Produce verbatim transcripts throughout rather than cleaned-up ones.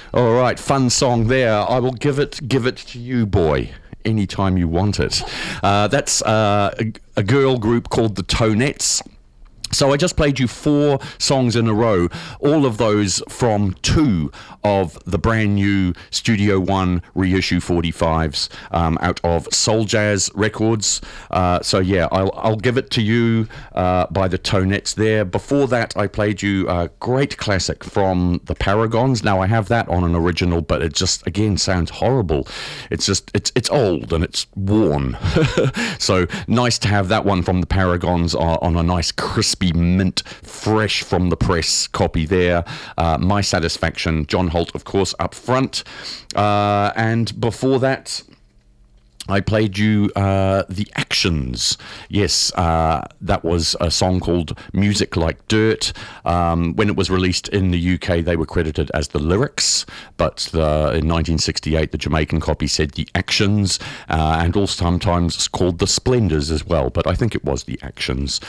All right, fun song there. I will give it, give it to you, boy, anytime you want it. Uh, that's uh, a, a girl group called the Tonettes. So I just played you four songs in a row, all of those from two of the brand new Studio One reissue forty-fives um, out of Soul Jazz Records. Uh, so yeah, I'll, I'll give it to you uh, by the Tonettes there. Before that, I played you a great classic from the Paragons. Now I have that on an original, but it just again sounds horrible. It's just it's it's old and it's worn. So nice to have that one from the Paragons on, on a nice crisp. Mint, fresh from the press copy there. Uh, My Satisfaction, John Holt, of course, up front. Uh, and before that, I played you uh, The Actions. Yes, uh, that was a song called Music Like Dirt. Um, when it was released in the U K, they were credited as The Lyrics, but the, in nineteen sixty-eight, the Jamaican copy said The Actions, uh, and also sometimes called The Splendors as well, but I think it was The Actions.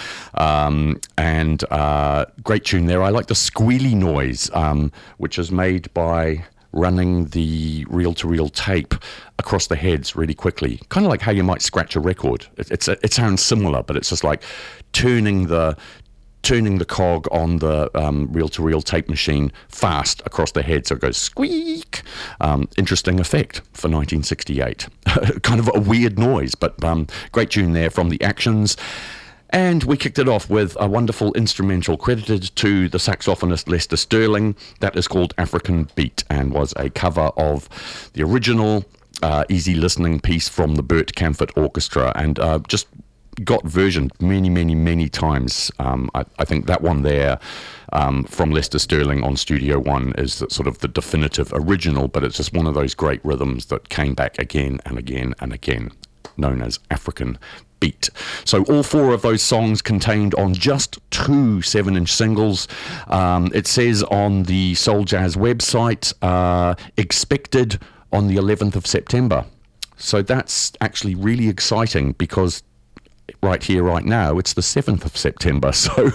Um, and uh, great tune there. I like the squealy noise, um, which is made by running the reel-to-reel tape across the heads really quickly, kind of like how you might scratch a record. It, it's it sounds similar, but it's just like turning the turning the cog on the um, reel-to-reel tape machine fast across the head, so it goes squeak. Um, interesting effect for nineteen sixty-eight. Kind of a weird noise, but um, great tune there from The Actions. And we kicked it off with a wonderful instrumental credited to the saxophonist Lester Sterling. That is called African Beat and was a cover of the original uh, easy listening piece from the Burt Camford Orchestra, and uh, just got versioned many, many, many times. Um, I, I think that one there um, from Lester Sterling on Studio One is the, sort of the definitive original, but it's just one of those great rhythms that came back again and again and again, known as African Beat. So all four of those songs contained on just two seven-inch singles. Um, it says on the Soul Jazz website, uh, expected on the eleventh of September. So that's actually really exciting because right here, right now, it's the seventh of September. So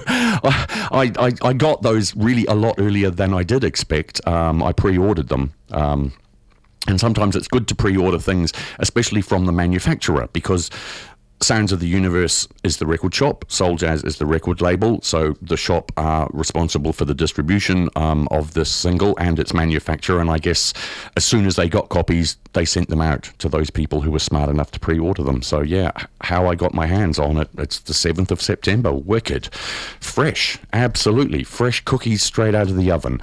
I, I, I got those really a lot earlier than I did expect. Um, I pre-ordered them. Um, and sometimes it's good to pre-order things, especially from the manufacturer, because Sounds of the Universe is the record shop, Soul Jazz is the record label, so the shop are responsible for the distribution um, of this single and its manufacturer, and I guess as soon as they got copies, they sent them out to those people who were smart enough to pre-order them. So yeah, how I got my hands on it, it's the seventh of September, wicked. Fresh, absolutely, fresh cookies straight out of the oven.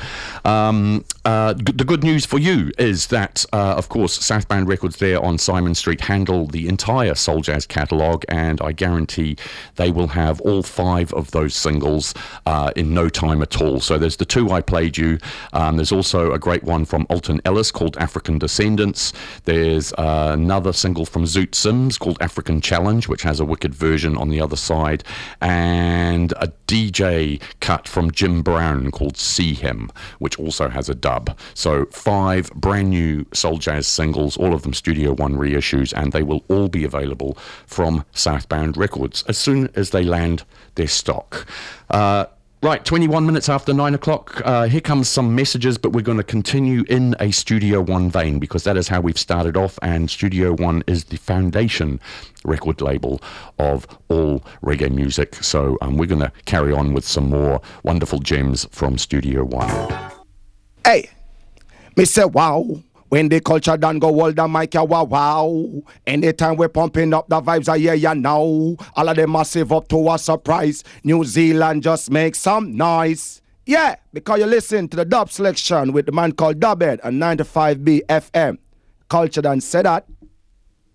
Um, uh, g- the good news for you is that, uh, of course, Southbound Records there on Simon Street handle the entire Soul Jazz catalogue, and I guarantee they will have all five of those singles uh, in no time at all. So there's the two I played you. Um, there's also a great one from Alton Ellis called African Descendants. There's uh, another single from Zoot Sims called African Challenge, which has a wicked version on the other side, and a D J cut from Jim Brown called See Him, which also has a dub. So five brand new Soul Jazz singles, all of them Studio One reissues, and they will all be available from Southbound Records as soon as they land their stock. Uh, Right, twenty-one minutes after nine o'clock, uh, here comes some messages, but we're going to continue in a Studio One vein because that is how we've started off, and Studio One is the foundation record label of all reggae music. So um, we're going to carry on with some more wonderful gems from Studio One. Hey, me say wow. When the culture done go hold the mic, ya wow wow. Anytime we're pumping up the vibes, I hear ya now. All of them massive up to a surprise. New Zealand just make some noise. Yeah, because you listen to the dub selection with the man called Dubhead on ninety-five B F M. Culture done said that.